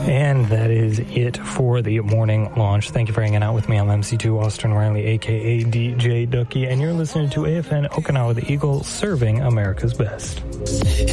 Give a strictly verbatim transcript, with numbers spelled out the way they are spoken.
And that is it for the morning launch. Thank you for hanging out with me. I'm M C two Austin Riley, a k a. D J Ducky, and you're listening to A F N Okinawa, the Eagle, serving America's best.